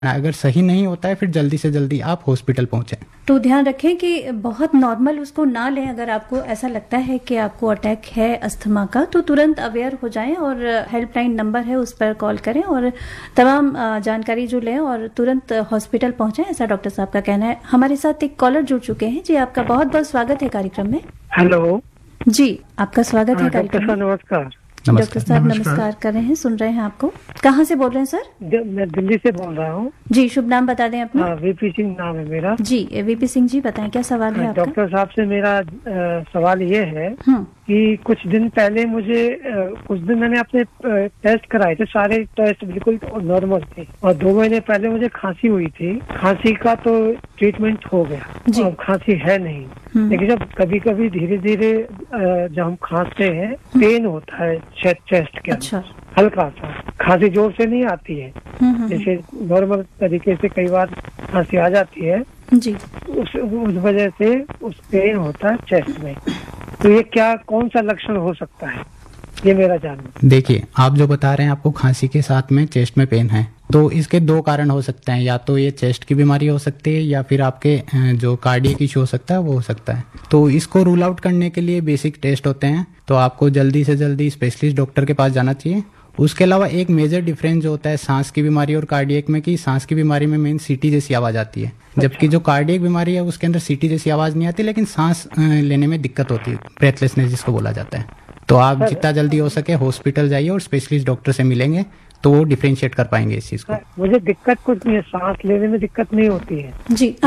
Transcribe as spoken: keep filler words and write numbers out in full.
अगर सही नहीं होता है फिर जल्दी से जल्दी आप हॉस्पिटल पहुंचे। तो ध्यान रखें कि बहुत नॉर्मल उसको ना लें। अगर आपको ऐसा लगता है कि आपको अटैक है अस्थमा का तो तुरंत अवेयर हो जाएं और हेल्पलाइन नंबर है उस पर कॉल करें और तमाम जानकारी जो लें और तुरंत हॉस्पिटल पहुंचें, ऐसा डॉक्टर साहब का कहना है। हमारे साथ एक कॉलर जुड़ चुके हैं। जी, आपका बहुत बहुत स्वागत है कार्यक्रम में। हेलो जी, आपका स्वागत है कार्यक्रम में। नमस्कार डॉक्टर साहब नमस्कार कर रहे हैं, सुन रहे हैं आपको। कहाँ से बोल रहे हैं सर? मैं दिल्ली से बोल रहा हूँ। जी, शुभ नाम बता दें अपना। वीपी सिंह नाम है मेरा। जी, वीपी सिंह जी बताएं क्या सवाल है आपका? डॉक्टर साहब से मेरा आ, सवाल ये है कि कुछ दिन पहले मुझे आ, कुछ दिन मैंने अपने टेस्ट कराए थे, सारे टेस्ट बिल्कुल नॉर्मल थे और दो महीने पहले मुझे खांसी हुई थी। खांसी का तो ट्रीटमेंट हो गया और खांसी है नहीं, लेकिन जब कभी कभी धीरे धीरे जब हम खांसते हैं पेन होता है चेस्ट के अंदर, हल्का सा। खांसी जोर से नहीं आती है, जैसे नॉर्मल तरीके से कई बार खांसी आ जाती है जी। उस उस वजह से उस पेन होता है चेस्ट में। तो ये क्या कौन सा लक्षण हो सकता है, ये मेरा जानना। देखिए, आप जो बता रहे हैं आपको खांसी के साथ में चेस्ट में पेन है, तो इसके दो कारण हो सकते हैं। या तो ये चेस्ट की बीमारी हो सकती है या फिर आपके जो कार्डियक इशू हो सकता है वो हो सकता है। तो इसको रूल आउट करने के लिए बेसिक टेस्ट होते हैं, तो आपको जल्दी से जल्दी स्पेशलिस्ट डॉक्टर के पास जाना चाहिए। उसके अलावा एक मेजर डिफरेंस जो होता है सांस की बीमारी और कार्डियक में, कि सांस की बीमारी में मेन सीटी जैसी आवाज आती है, जबकि जो कार्डियक बीमारी है उसके अंदर सीटी जैसी आवाज नहीं आती, लेकिन सांस लेने में दिक्कत होती है, ब्रेथलेसनेस जिसको बोला जाता है। तो आप जितना जल्दी हो सके हॉस्पिटल जाइए और स्पेशलिस्ट डॉक्टर से मिलेंगे तो वो डिफरेंशिएट कर पाएंगे इस चीज को। मुझे दिक्कत कुछ नहीं है, सांस लेने में दिक्कत नहीं होती है। जी।